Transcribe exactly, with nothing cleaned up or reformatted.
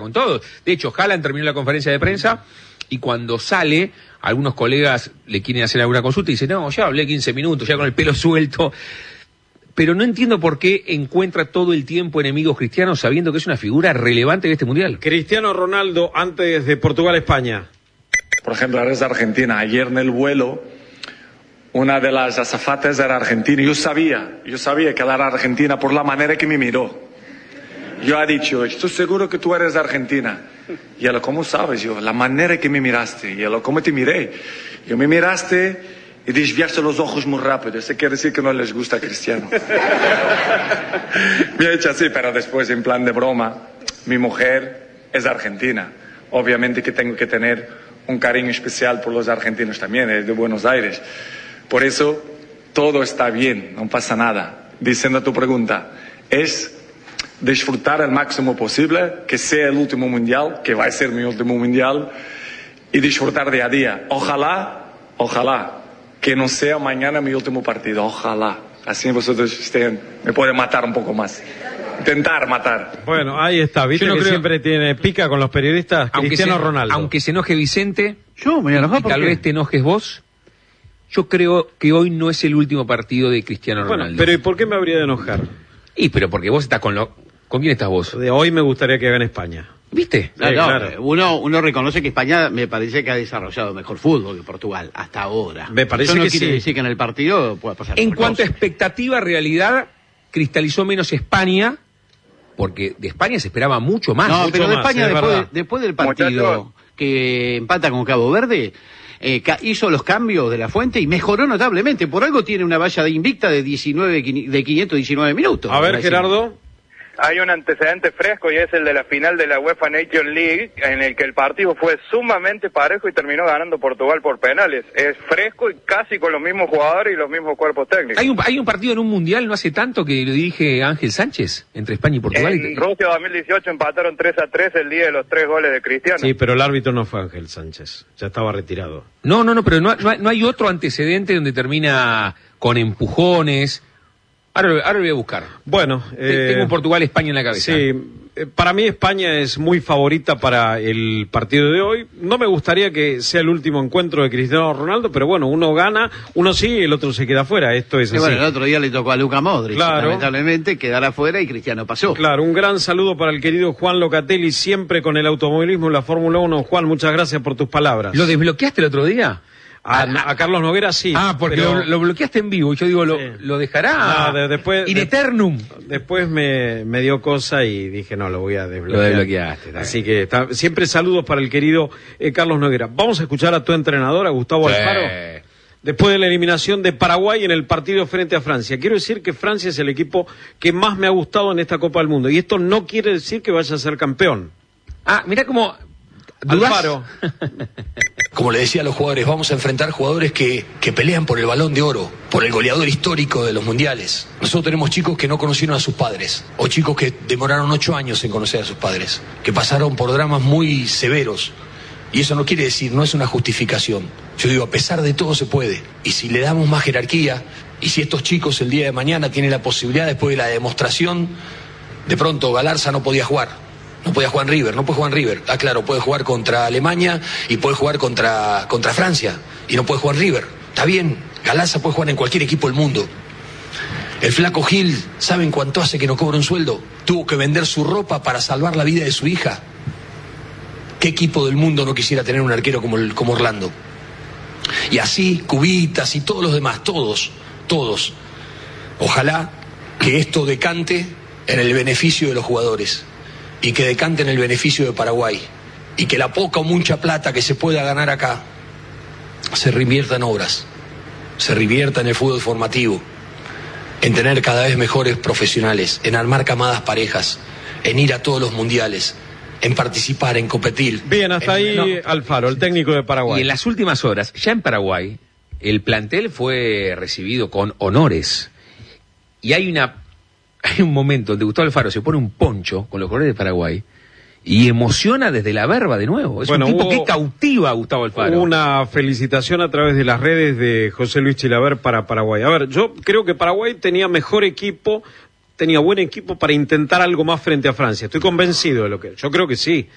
con todo. De hecho, Haaland terminó la conferencia de prensa y cuando sale, algunos colegas le quieren hacer alguna consulta y dicen, no, ya hablé quince minutos, ya con el pelo suelto. Pero no entiendo por qué encuentra todo el tiempo enemigos cristianos sabiendo que es una figura relevante de este mundial. Cristiano Ronaldo, antes de Portugal-España. Por ejemplo, eres de Argentina. Ayer en el vuelo, una de las azafatas era argentina. Yo sabía, yo sabía que era argentina por la manera que me miró. Yo he dicho, estoy seguro que tú eres de Argentina. Y él, ¿cómo sabes? Yo, la manera que me miraste. Y él, ¿cómo te miré? Yo me miraste y desviaste los ojos muy rápido. Eso quiere decir que no les gusta a Cristiano. Me he hecho así, pero después, en plan de broma, mi mujer es argentina. Obviamente que tengo que tener un cariño especial por los argentinos también, es de Buenos Aires. Por eso, todo está bien, no pasa nada. Diciendo tu pregunta, es disfrutar al máximo posible, que sea el último mundial, que va a ser mi último mundial, y disfrutar día a día. Ojalá, ojalá, que no sea mañana mi último partido, ojalá. Así vosotros estén, me pueden matar un poco más. Intentar matar. Bueno, ahí está, viste Yo no que creo... siempre tiene pica con los periodistas. Aunque Cristiano se, Ronaldo. Aunque se enoje Vicente, yo me voy a enojar y porque tal vez te enojes vos, yo creo que hoy no es el último partido de Cristiano Bueno, Ronaldo. pero ¿y por qué me habría de enojar? Y pero porque vos estás con lo... ¿Con quién estás vos? De hoy me gustaría que gane España. ¿Viste? No, Sí, no, claro. uno, uno reconoce que España me parece que ha desarrollado mejor fútbol que Portugal hasta ahora. Me parece Eso no que quiere sí. decir que en el partido pueda pasar. En otra cuanto a cosa. expectativa, realidad, cristalizó menos España, porque de España se esperaba mucho más. No, mucho pero de más, España es después, verdad. después del partido Muchachos. que empata con Cabo Verde, eh, ca- hizo los cambios de la fuente y mejoró notablemente. Por algo tiene una valla de invicta de diecinueve quini- de quinientos diecinueve minutos. A ver, Así. Gerardo. Hay un antecedente fresco y es el de la final de la UEFA Nations League, en el que el partido fue sumamente parejo y terminó ganando Portugal por penales. Es fresco y casi con los mismos jugadores y los mismos cuerpos técnicos. Hay un, hay un partido en un mundial no hace tanto que lo dirige Ángel Sánchez, entre España y Portugal. En Rusia dos mil dieciocho empataron tres a tres el día de los tres goles de Cristiano. Sí, pero el árbitro no fue Ángel Sánchez. Ya estaba retirado. No, no, no, pero no, no, hay, no hay otro antecedente donde termina con empujones. Ahora, ahora lo voy a buscar. Bueno, Te- eh, Tengo Portugal-España en la cabeza. sí, eh, para mí España es muy favorita para el partido de hoy. No me gustaría que sea el último encuentro de Cristiano Ronaldo, pero bueno, uno gana, uno sí y el otro se queda fuera. Esto es Sí, así. bueno, el otro día le tocó a Luka Modric. Claro. Lamentablemente quedará fuera y Cristiano pasó. Claro, un gran saludo para el querido Juan Locatelli, siempre con el automovilismo en la Fórmula uno. Juan, muchas gracias por tus palabras. ¿Lo desbloqueaste el otro día? A, a Carlos Noguera sí. Ah, porque pero lo, lo bloqueaste en vivo. Yo digo, lo, Sí. lo dejará No, de- después- in de- eternum. después me, me dio cosa y dije, no, lo voy a desbloquear. Lo desbloqueaste, está Así que está- siempre saludos para el querido eh, Carlos Noguera. Vamos a escuchar a tu entrenador, a Gustavo Sí. Alfaro. Después de la eliminación de Paraguay en el partido frente a Francia. Quiero decir que Francia es el equipo que más me ha gustado en esta Copa del Mundo. Y esto no quiere decir que vaya a ser campeón. Ah, mira cómo... ¿dudás? Alfaro. Como le decía a los jugadores, vamos a enfrentar jugadores que, que pelean por el Balón de Oro, por el goleador histórico de los mundiales. Nosotros tenemos chicos que no conocieron a sus padres, o chicos que demoraron ocho años en conocer a sus padres, que pasaron por dramas muy severos. Y eso no quiere decir, no es una justificación. Yo digo, a pesar de todo se puede. Y si le damos más jerarquía, y si estos chicos el día de mañana tienen la posibilidad, después de la demostración, de pronto Galarza no podía jugar. No podía jugar en River, no puede jugar en River. Ah, claro, puede jugar contra Alemania y puede jugar contra, contra Francia. Y no puede jugar en River. Está bien, Galarza puede jugar en cualquier equipo del mundo. El flaco Gil, ¿saben cuánto hace que no cobra un sueldo? Tuvo que vender su ropa para salvar la vida de su hija. ¿Qué equipo del mundo no quisiera tener un arquero como, el, como Orlando? Y así, Cubitas y todos los demás, todos, todos. Ojalá que esto decante en el beneficio de los jugadores y que decante en el beneficio de Paraguay y que la poca o mucha plata que se pueda ganar acá se reinvierta en obras, se reinvierta en el fútbol formativo, en tener cada vez mejores profesionales, en armar camadas parejas, en ir a todos los mundiales, en participar, en competir. Bien, hasta En- ahí no. Alfaro, el técnico de Paraguay. Y en las últimas horas, ya en Paraguay, el plantel fue recibido con honores. Y hay una hay un momento donde Gustavo Alfaro se pone un poncho con los colores de Paraguay y emociona desde la verba de nuevo. Es Bueno, un tipo hubo- que cautiva a Gustavo Alfaro. Una felicitación a través de las redes de José Luis Chilaver para Paraguay. A ver, yo creo que Paraguay tenía mejor equipo, tenía buen equipo para intentar algo más frente a Francia. Estoy convencido de lo que... Yo creo que sí.